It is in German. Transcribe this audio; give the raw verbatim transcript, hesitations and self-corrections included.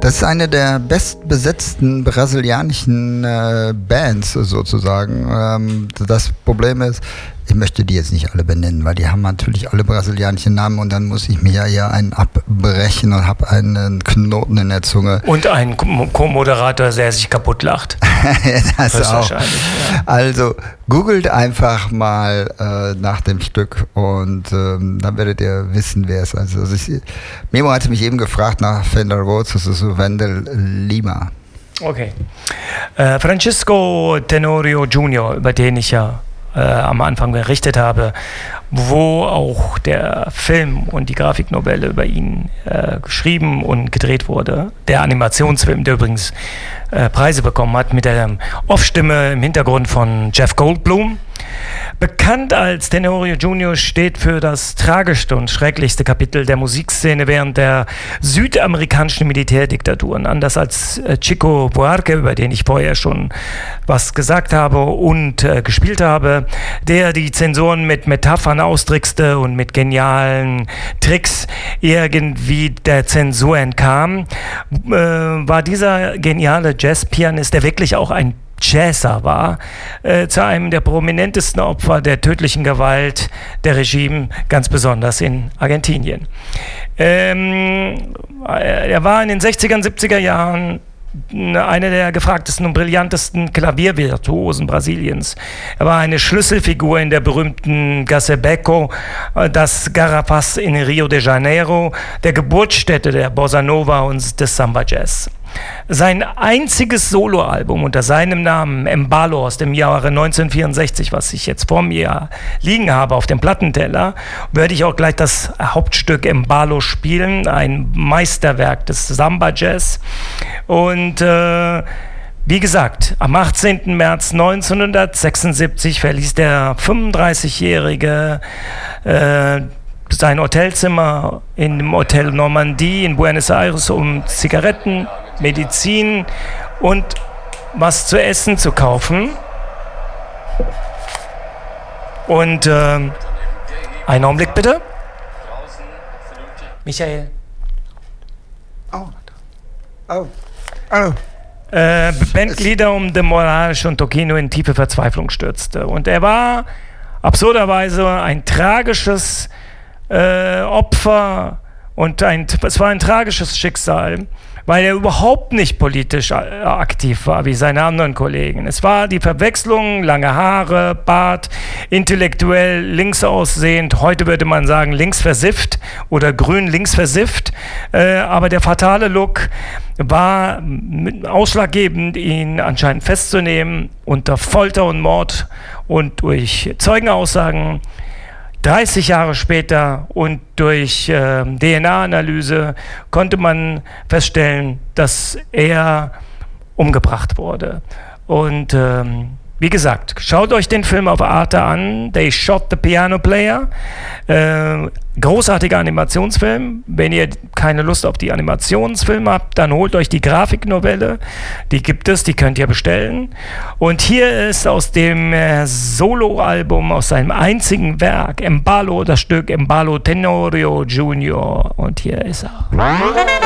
Das ist eine der bestbesetzten brasilianischen äh, Bands sozusagen. Ähm, das Problem ist, ich möchte die jetzt nicht alle benennen, weil die haben natürlich alle brasilianischen Namen und dann muss ich mir ja hier einen abbrechen und habe einen Knoten in der Zunge. Und einen Co-Moderator, der sich kaputt lacht. das das auch. Ja. Also googelt einfach mal äh, nach dem Stück und ähm, dann werdet ihr wissen, wer es ist. Also, also ich, Memo hatte mich eben gefragt nach Fender Rhodes, das ist so Wendell Lima. Okay. Äh, Francisco Tenorio Junior, über den ich ja Äh, am Anfang berichtet habe, wo auch der Film und die Grafiknovelle über ihn äh, geschrieben und gedreht wurde. Der Animationsfilm, der übrigens äh, Preise bekommen hat, mit der Off-Stimme im Hintergrund von Jeff Goldblum. Bekannt als Tenorio Junior steht für das tragischste und schrecklichste Kapitel der Musikszene während der südamerikanischen Militärdiktaturen. Anders als äh, Chico Buarque, über den ich vorher schon was gesagt habe und äh, gespielt habe, der die Zensoren mit Metaphern austrickste und mit genialen Tricks irgendwie der Zensur entkam, äh, war dieser geniale Jazzpianist, der wirklich auch ein Jazzer war, äh, zu einem der prominentesten Opfer der tödlichen Gewalt der Regime, ganz besonders in Argentinien. Ähm, er war in den sechziger, siebziger Jahren einer der gefragtesten und brillantesten Klaviervirtuosen Brasiliens. Er war eine Schlüsselfigur in der berühmten Gacebeco, das Garrafas in Rio de Janeiro, der Geburtsstätte der Bossa Nova und des Samba Jazz. Sein einziges Soloalbum unter seinem Namen, Embalo, aus dem Jahre neunzehnhundertvierundsechzig, was ich jetzt vor mir liegen habe auf dem Plattenteller, werde ich auch gleich das Hauptstück Embalo spielen, ein Meisterwerk des Samba Jazz. Und äh, wie gesagt, am achtzehnten März neunzehnhundertsechsundsiebzig verließ der fünfunddreißigjährige äh, sein Hotelzimmer in dem Hotel Normandie in Buenos Aires, um Zigaretten, Medizin und was zu essen zu kaufen. Und äh, einen Augenblick bitte. Michael. Oh. Oh. Oh. Äh, Bandleader um de Moraes und Tokino in tiefe Verzweiflung stürzte. Und er war absurderweise ein tragisches äh, Opfer und ein, es war ein tragisches Schicksal, weil er überhaupt nicht politisch aktiv war, wie seine anderen Kollegen. Es war die Verwechslung, lange Haare, Bart, intellektuell links aussehend, heute würde man sagen links versifft oder grün links versifft, äh, aber der fatale Look war ausschlaggebend, ihn anscheinend festzunehmen unter Folter und Mord und durch Zeugenaussagen. dreißig Jahre später und durch äh, D N A-Analyse konnte man feststellen, dass er umgebracht wurde. Und ähm, wie gesagt, schaut euch den Film auf Arte an, They Shot the Piano Player. Äh, großartiger Animationsfilm. Wenn ihr keine Lust auf die Animationsfilme habt, dann holt euch die Grafiknovelle. Die gibt es, die könnt ihr bestellen. Und hier ist aus dem äh, Soloalbum, aus seinem einzigen Werk, Embalo, das Stück Embalo Tenorio Junior. Und hier ist er.